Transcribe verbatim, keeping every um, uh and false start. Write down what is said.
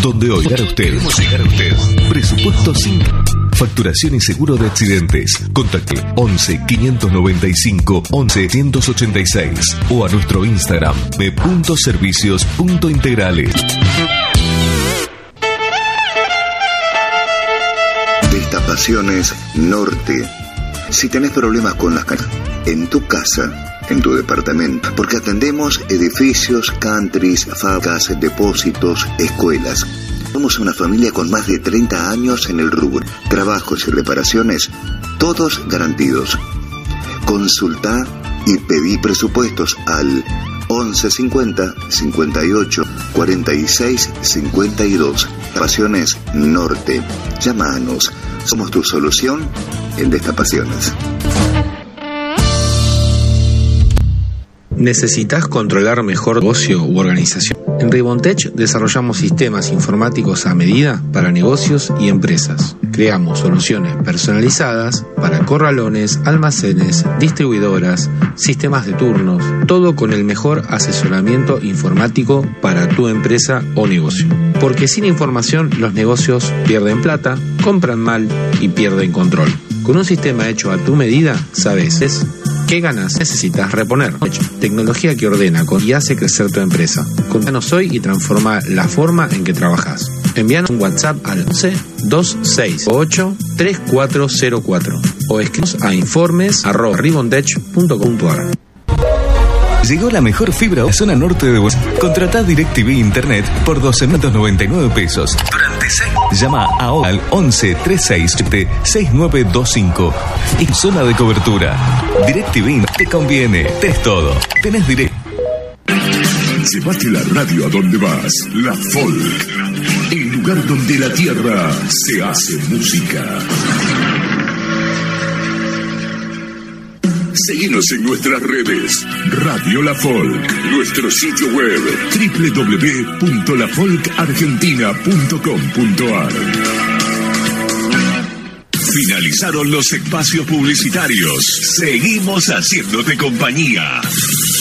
donde hoy llegar a usted. Queremos llegar a usted. Presupuesto sin facturación y seguro de accidentes. Contacte once, quinientos noventa y cinco, once, ciento ochenta y seis o a nuestro Instagram de puntos servicios punto integrales. Destapaciones Norte. Si tenés problemas con las casas, en tu casa, en tu departamento, porque atendemos edificios, countries, fábricas, depósitos, escuelas. Somos una familia con más de treinta años en el rubro. Trabajos y reparaciones, todos garantidos. Consulta y pedí presupuestos al once cincuenta, cincuenta y ocho, cuarenta y seis, cincuenta y dos. Destapaciones Norte. Llámanos. Somos tu solución en destapaciones. ¿Necesitas controlar mejor negocio u organización? En Ribontech desarrollamos sistemas informáticos a medida para negocios y empresas. Creamos soluciones personalizadas para corralones, almacenes, distribuidoras, sistemas de turnos, todo con el mejor asesoramiento informático para tu empresa o negocio. Porque sin información los negocios pierden plata, compran mal y pierden control. Con un sistema hecho a tu medida, sabes ¿qué ganas? Necesitas reponer. Tecnología que ordena y hace crecer tu empresa. Contanos hoy y transforma la forma en que trabajas. Envíanos un WhatsApp al once, dos seis ocho, tres cuatro cero cuatro o escribnos a informes arroba ribontech punto com punto a r. Llegó la mejor fibra a la zona norte de Buenos Aires. Contratá DirecTV Internet por doce mil noventa y nueve pesos. Durante seis. Llama ahora al once, trescientos sesenta y siete, sesenta y nueve veinticinco. Y zona de cobertura. DirecTV te conviene. Tenés todo. Tenés Direct. Llévate la radio a donde vas. La Folk. El lugar donde la tierra se hace música. Seguinos en nuestras redes. Radio La Folk. Nuestro sitio web doble u doble u doble u punto la folk argentina punto com punto a r. Finalizaron los espacios publicitarios. Seguimos haciéndote compañía.